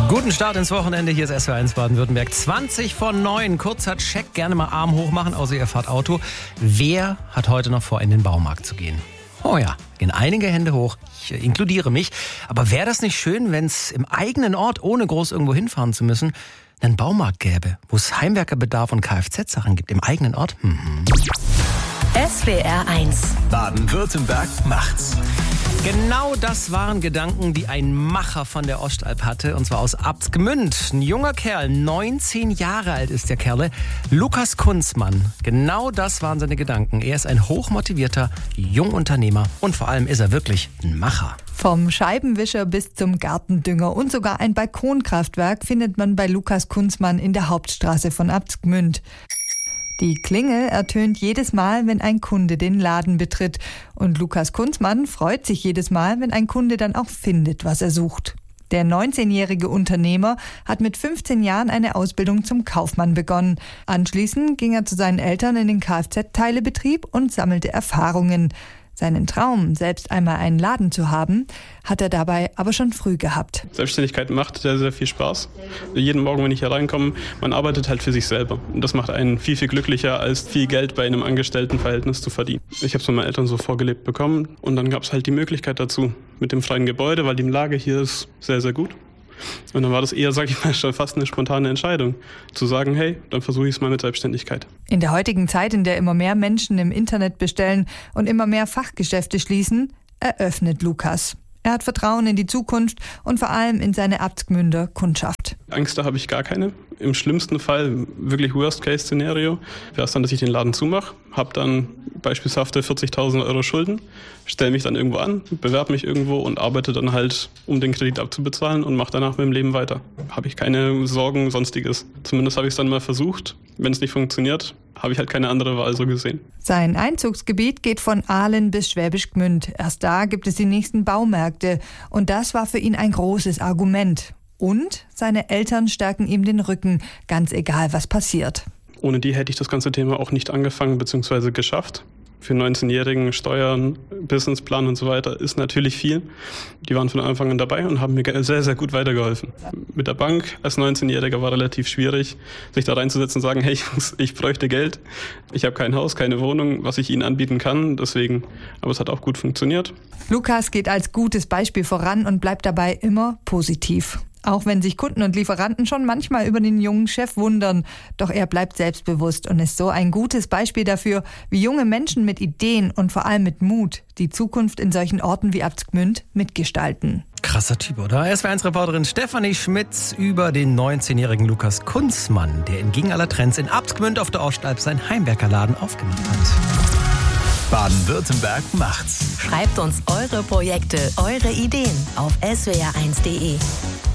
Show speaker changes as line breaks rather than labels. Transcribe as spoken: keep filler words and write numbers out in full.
Guten Start ins Wochenende, hier ist S W R eins Baden-Württemberg. zwanzig vor neun, kurzer Check, gerne mal Arm hoch machen, außer ihr fahrt Auto. Wer hat heute noch vor, in den Baumarkt zu gehen? Oh ja, gehen einige Hände hoch, ich äh, inkludiere mich. Aber wäre das nicht schön, wenn es im eigenen Ort, ohne groß irgendwo hinfahren zu müssen, einen Baumarkt gäbe, wo es Heimwerkerbedarf und Kfz-Sachen gibt, im eigenen Ort? Mhm.
S W R eins.
Baden-Württemberg macht's.
Genau das waren Gedanken, die ein Macher von der Ostalb hatte, und zwar aus Abtsgmünd. Ein junger Kerl, neunzehn Jahre alt ist der Kerle, Lukas Kunzmann. Genau das waren seine Gedanken. Er ist ein hochmotivierter Jungunternehmer und vor allem ist er wirklich ein Macher.
Vom Scheibenwischer bis zum Gartendünger und sogar ein Balkonkraftwerk findet man bei Lukas Kunzmann in der Hauptstraße von Abtsgmünd. Die Klingel ertönt jedes Mal, wenn ein Kunde den Laden betritt. Und Lukas Kunzmann freut sich jedes Mal, wenn ein Kunde dann auch findet, was er sucht. Der neunzehnjährige Unternehmer hat mit fünfzehn Jahren eine Ausbildung zum Kaufmann begonnen. Anschließend ging er zu seinen Eltern in den Kfz-Teilebetrieb und sammelte Erfahrungen. Seinen Traum, selbst einmal einen Laden zu haben, hat er dabei aber schon früh gehabt.
Selbstständigkeit macht sehr, sehr viel Spaß. Jeden Morgen, wenn ich hier reinkomme, man arbeitet halt für sich selber. Und das macht einen viel, viel glücklicher, als viel Geld bei einem Angestelltenverhältnis zu verdienen. Ich habe es von meinen Eltern so vorgelebt bekommen und dann gab es halt die Möglichkeit dazu mit dem freien Gebäude, weil die Lage hier ist sehr, sehr gut. Und dann war das eher, sag ich mal, schon fast eine spontane Entscheidung, zu sagen, hey, dann versuche ich es mal mit Selbstständigkeit.
In der heutigen Zeit, in der immer mehr Menschen im Internet bestellen und immer mehr Fachgeschäfte schließen, eröffnet Lukas. Er hat Vertrauen in die Zukunft und vor allem in seine Abtsgmünder Kundschaft.
Angst, da habe ich gar keine. Im schlimmsten Fall, wirklich Worst-Case-Szenario, wäre es dann, dass ich den Laden zumache, habe dann beispielsweise vierzigtausend Euro Schulden, stelle mich dann irgendwo an, bewerbe mich irgendwo und arbeite dann halt, um den Kredit abzubezahlen und mache danach mit dem Leben weiter. Habe ich keine Sorgen, sonstiges. Zumindest habe ich es dann mal versucht. Wenn es nicht funktioniert, habe ich halt keine andere Wahl so gesehen.
Sein Einzugsgebiet geht von Aalen bis Schwäbisch Gmünd. Erst da gibt es die nächsten Baumärkte. Und das war für ihn ein großes Argument. Und seine Eltern stärken ihm den Rücken, ganz egal, was passiert.
Ohne die hätte ich das ganze Thema auch nicht angefangen bzw. geschafft. Für einen neunzehnjährigen Steuern, Businessplan und so weiter ist natürlich viel. Die waren von Anfang an dabei und haben mir sehr, sehr gut weitergeholfen. Mit der Bank als neunzehnjähriger war relativ schwierig, sich da reinzusetzen und sagen, hey, ich bräuchte Geld. Ich habe kein Haus, keine Wohnung, was ich Ihnen anbieten kann. Deswegen, aber es hat auch gut funktioniert.
Lukas geht als gutes Beispiel voran und bleibt dabei immer positiv. Auch wenn sich Kunden und Lieferanten schon manchmal über den jungen Chef wundern. Doch er bleibt selbstbewusst und ist so ein gutes Beispiel dafür, wie junge Menschen mit Ideen und vor allem mit Mut die Zukunft in solchen Orten wie Abtsgmünd mitgestalten.
Krasser Typ, oder? S W R eins Reporterin Stefanie Schmitz über den neunzehnjährigen Lukas Kunzmann, der entgegen aller Trends in Abtsgmünd auf der Ostalb seinen Heimwerkerladen aufgemacht hat.
Baden-Württemberg macht's.
Schreibt uns eure Projekte, eure Ideen auf s w r eins punkt d e.